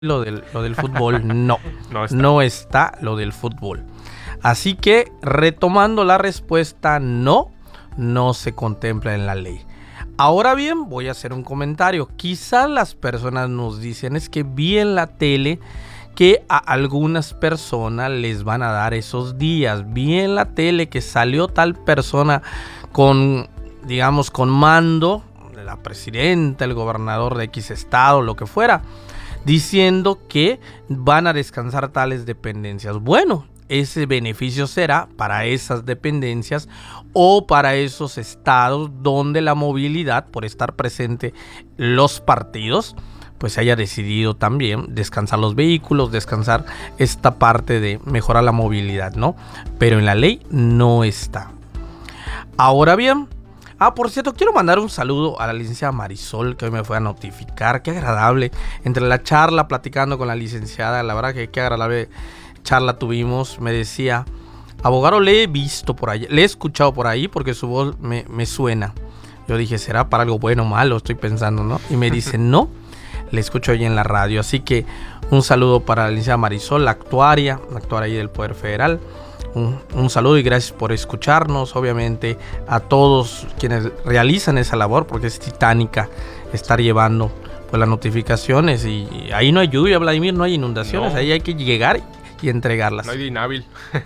lo del fútbol, no. No está. No está lo del fútbol. Así que, retomando la respuesta, no se contempla en la ley. Ahora bien, voy a hacer un comentario. Quizás las personas nos dicen, es que vi en la tele que a algunas personas les van a dar esos días. Vi en la tele que salió tal persona con, digamos, con mando, la presidenta, el gobernador de X estado, lo que fuera, diciendo que van a descansar tales dependencias. Bueno, ese beneficio será para esas dependencias o para esos estados donde la movilidad, por estar presente los partidos, pues haya decidido también descansar los vehículos, descansar esta parte de mejorar la movilidad, ¿no? Pero en la ley no está. Ahora bien, por cierto, quiero mandar un saludo a la licenciada Marisol, que hoy me fue a notificar. Qué agradable, entre la charla, platicando con la licenciada, la verdad que qué agradable charla tuvimos. Me decía, abogado, le he visto por ahí, le he escuchado por ahí porque su voz me suena. Yo dije, ¿será para algo bueno o malo? Estoy pensando, ¿no? Y me dice, no, le escucho ahí en la radio. Así que un saludo para la licenciada Marisol, la actuaria ahí del Poder Federal. Un saludo y gracias por escucharnos. Obviamente a todos quienes realizan esa labor, porque es titánica estar llevando pues las notificaciones. Y ahí no hay lluvia, Vladimir, no hay inundaciones. No. Ahí hay que llegar y entregarlas. No hay de inhábil.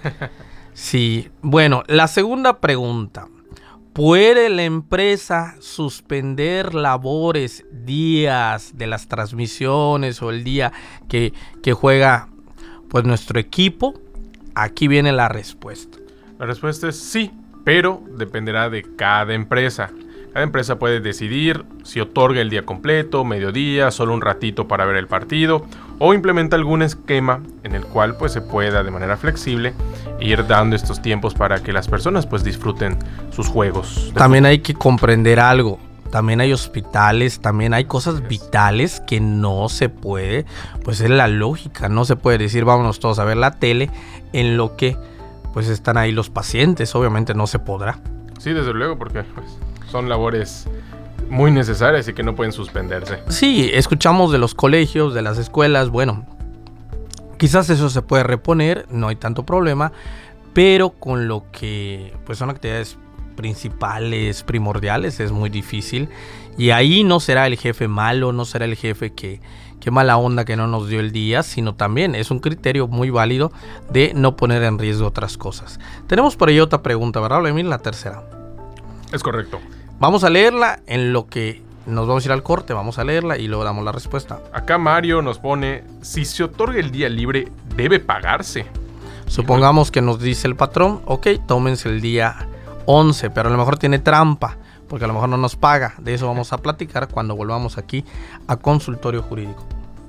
Sí, bueno, la segunda pregunta. ¿Puede la empresa suspender labores días de las transmisiones o el día que juega pues nuestro equipo? Aquí viene la respuesta. La respuesta es sí, pero dependerá de cada empresa. Cada empresa puede decidir si otorga el día completo, mediodía, solo un ratito para ver el partido, o implementa algún esquema en el cual pues se pueda de manera flexible ir dando estos tiempos para que las personas pues disfruten sus juegos. También hay que comprender algo. También hay hospitales, también hay cosas vitales que no se puede, pues es la lógica, no se puede decir vámonos todos a ver la tele en lo que pues están ahí los pacientes, obviamente no se podrá. Sí, desde luego, porque pues, son labores muy necesarias y que no pueden suspenderse. Sí, escuchamos de los colegios, de las escuelas, bueno, quizás eso se puede reponer, no hay tanto problema, pero con lo que pues son actividades principales, primordiales, es muy difícil. Y ahí no será el jefe malo, no será el jefe que mala onda que no nos dio el día, sino también es un criterio muy válido de no poner en riesgo otras cosas. Tenemos por ahí otra pregunta, ¿verdad, Vladimir? La tercera. Es correcto. Vamos a leerla en lo que nos vamos a ir al corte, vamos a leerla y luego damos la respuesta. Acá Mario nos pone, si se otorga el día libre, ¿debe pagarse? Supongamos que nos dice el patrón, ok, tómense el día 11, pero a lo mejor tiene trampa, porque a lo mejor no nos paga. De eso vamos a platicar cuando volvamos aquí a Consultorio Jurídico.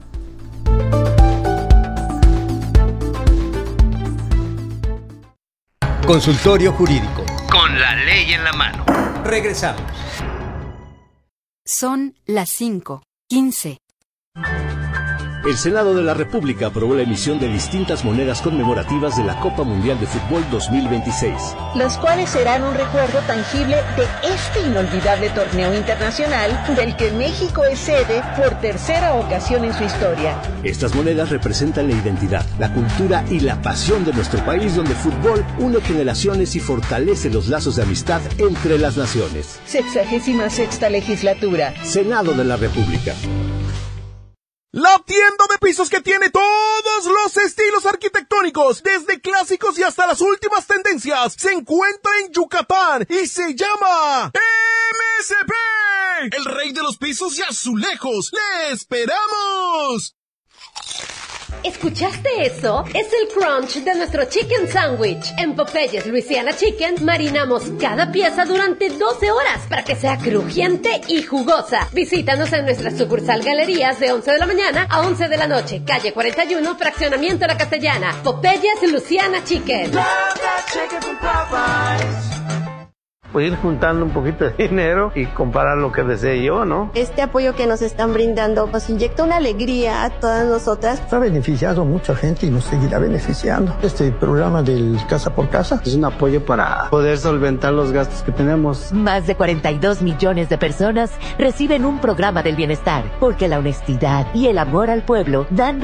Consultorio Jurídico. Con la ley en la mano. Regresamos. Son las 5:15. El Senado de la República aprobó la emisión de distintas monedas conmemorativas de la Copa Mundial de Fútbol 2026. Las cuales serán un recuerdo tangible de este inolvidable torneo internacional del que México es sede por tercera ocasión en su historia. Estas monedas representan la identidad, la cultura y la pasión de nuestro país, donde el fútbol une generaciones y fortalece los lazos de amistad entre las naciones. 66ª legislatura. Senado de la República. La tienda de pisos que tiene todos los estilos arquitectónicos, desde clásicos y hasta las últimas tendencias, se encuentra en Yucatán y se llama MSP, el rey de los pisos y azulejos. ¡Le esperamos! ¿Escuchaste eso? Es el crunch de nuestro chicken sandwich. En Popeyes Louisiana Chicken marinamos cada pieza durante 12 horas para que sea crujiente y jugosa. Visítanos en nuestra sucursal Galerías de 11 de la mañana a 11 de la noche, calle 41, fraccionamiento La Castellana. Popeyes Louisiana Chicken. Pues ir juntando un poquito de dinero y comprar lo que desee yo, ¿no? Este apoyo que nos están brindando nos inyecta una alegría a todas nosotras. Ha beneficiado a mucha gente y nos seguirá beneficiando. Este programa del Casa por Casa es un apoyo para poder solventar los gastos que tenemos. Más de 42 millones de personas reciben un programa del bienestar, porque la honestidad y el amor al pueblo dan